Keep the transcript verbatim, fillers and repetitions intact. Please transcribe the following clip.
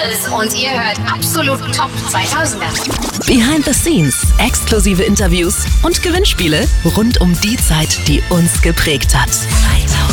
Alles und ihr hört absolut Top zweitausender. Behind the Scenes, exklusive Interviews und Gewinnspiele rund um die Zeit, die uns geprägt hat.